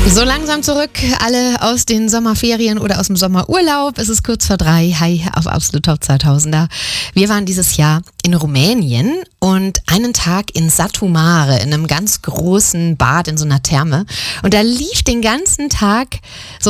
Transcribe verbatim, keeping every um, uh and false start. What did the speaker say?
So langsam zurück, alle aus den Sommerferien oder aus dem Sommerurlaub. Es ist kurz vor drei. Hi, auf Absolut Top zweitausender. Wir waren dieses Jahr in Rumänien und einen Tag in Satu Mare, in einem ganz großen Bad in so einer Therme. Und da lief den ganzen Tag so